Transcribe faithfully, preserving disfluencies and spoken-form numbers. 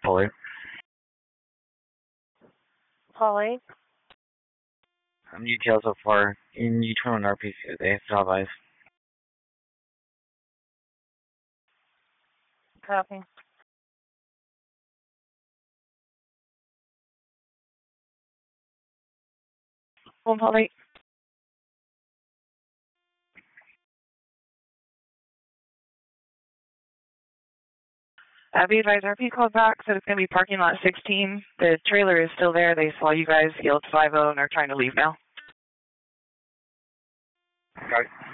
Fuller. Polly. Um, details so far in U twenty-one R P C today. Job eyes. Copy. One Polly. Uh, be advised, R P called back, said it's going to be parking lot sixteen. The trailer is still there. They saw you guys, yelled five oh, and are trying to leave now. Okay.